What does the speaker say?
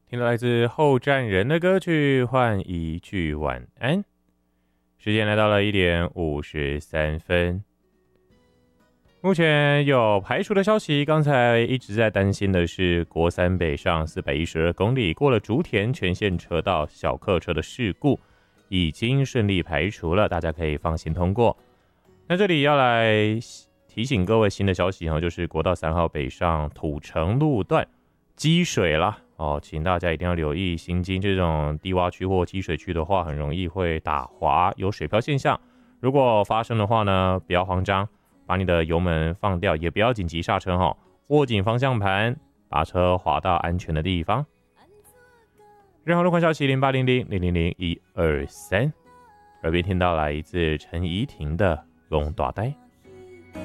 听到来自后站人的歌曲，换一句晚安。时间来到了1:53。目前有排除的消息，刚才一直在担心的是国三北上412公里过了竹田全线车道小客车的事故，已经顺利排除了，大家可以放心通过。那这里要来提醒各位新的消息，就是国道3号北上土城路段积水了请大家一定要留意，行经这种低洼区或积水区的话，很容易会打滑，有水漂现象。如果发生的话呢，不要慌张，把你的油门放掉，也不要紧急刹车握紧方向盘，把车滑到安全的地方。任何路况消息0800-000-123，耳边听到来自陈怡婷的《龙大呆》。